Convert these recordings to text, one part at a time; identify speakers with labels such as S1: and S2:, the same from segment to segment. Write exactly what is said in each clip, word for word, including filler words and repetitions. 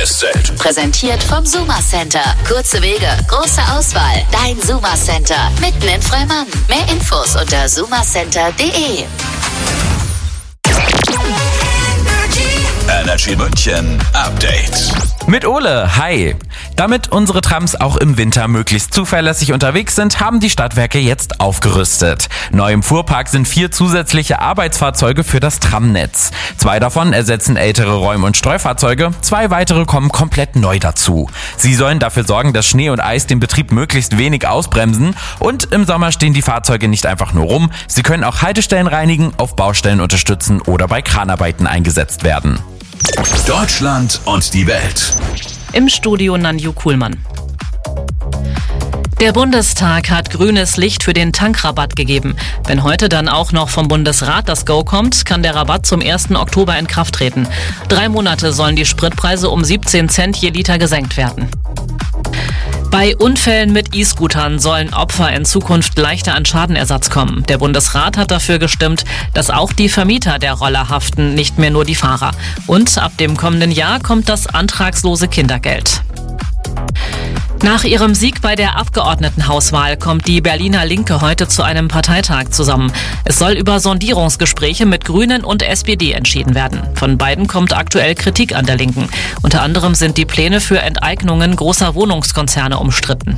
S1: Festzelt.
S2: Präsentiert vom Suma Center. Kurze Wege, große Auswahl. Dein Suma Center. Mitten in Freimann. Mehr Infos unter sumacenter punkt de.
S1: Energy München Update.
S3: Mit Ole, hi! Damit unsere Trams auch im Winter möglichst zuverlässig unterwegs sind, haben die Stadtwerke jetzt aufgerüstet. Neu im Fuhrpark sind vier zusätzliche Arbeitsfahrzeuge für das Tramnetz. Zwei davon ersetzen ältere Räum- und Streufahrzeuge, zwei weitere kommen komplett neu dazu. Sie sollen dafür sorgen, dass Schnee und Eis den Betrieb möglichst wenig ausbremsen, und im Sommer stehen die Fahrzeuge nicht einfach nur rum, sie können auch Haltestellen reinigen, auf Baustellen unterstützen oder bei Kranarbeiten eingesetzt werden.
S1: Deutschland und die Welt.
S4: Im Studio Nanju Kuhlmann. Der Bundestag hat grünes Licht für den Tankrabatt gegeben. Wenn heute dann auch noch vom Bundesrat das Go kommt, kann der Rabatt zum ersten Oktober in Kraft treten. Drei Monate sollen die Spritpreise um siebzehn Cent je Liter gesenkt werden. Bei Unfällen mit E-Scootern sollen Opfer in Zukunft leichter an Schadenersatz kommen. Der Bundesrat hat dafür gestimmt, dass auch die Vermieter der Roller haften, nicht mehr nur die Fahrer. Und ab dem kommenden Jahr kommt das antragslose Kindergeld. Nach ihrem Sieg bei der Abgeordnetenhauswahl kommt die Berliner Linke heute zu einem Parteitag zusammen. Es soll über Sondierungsgespräche mit Grünen und S P D entschieden werden. Von beiden kommt aktuell Kritik an der Linken. Unter anderem sind die Pläne für Enteignungen großer Wohnungskonzerne umstritten.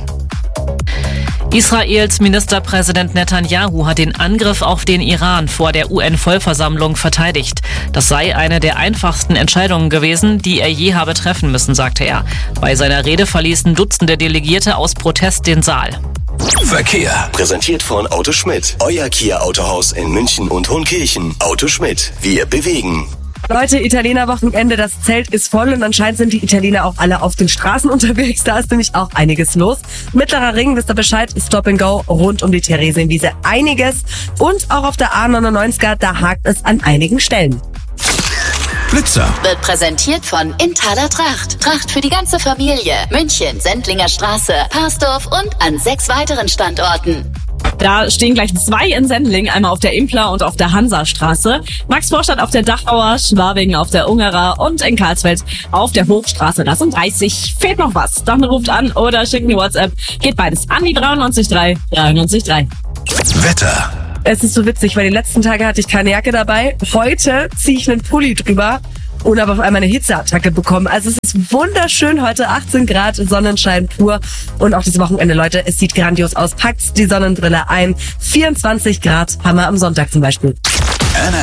S4: Israels Ministerpräsident Netanyahu hat den Angriff auf den Iran vor der U N-Vollversammlung verteidigt. Das sei eine der einfachsten Entscheidungen gewesen, die er je habe treffen müssen, sagte er. Bei seiner Rede verließen Dutzende Delegierte aus Protest den Saal.
S1: Verkehr.
S5: Präsentiert von Auto Schmidt. Euer Kia-Autohaus in München und Hohenkirchen. Auto Schmidt. Wir bewegen.
S6: Leute, Italiener-Wochenende, das Zelt ist voll und anscheinend sind die Italiener auch alle auf den Straßen unterwegs. Da ist nämlich auch einiges los. Mittlerer Ring, wisst ihr Bescheid, Stop and Go rund um die Theresienwiese einiges. Und auch auf der A neunundneunziger, da hakt es an einigen Stellen.
S1: Blitzer.
S2: Wird präsentiert von Inthaler Tracht. Tracht für die ganze Familie. München, Sendlinger Straße, Parsdorf und an sechs weiteren Standorten.
S7: Da stehen gleich zwei in Sendling, einmal auf der Impler und auf der Hansastraße. Maxvorstadt auf der Dachauer, Schwabing auf der Ungerer und in Karlsfeld auf der Hochstraße. Das sind dreißig. Fehlt noch was? Dann ruft an oder schickt mir WhatsApp. Geht beides an die dreiundneunzig drei dreiundneunzig drei.
S1: Wetter.
S6: Es ist so witzig, weil die letzten Tage hatte ich keine Jacke dabei. Heute ziehe ich einen Pulli drüber und habe auf einmal eine Hitzeattacke bekommen. Also es ist wunderschön heute, achtzehn Grad, Sonnenschein pur. Und auch dieses Wochenende, Leute, es sieht grandios aus. Packt die Sonnenbrille ein. vierundzwanzig Grad haben wir am Sonntag zum Beispiel.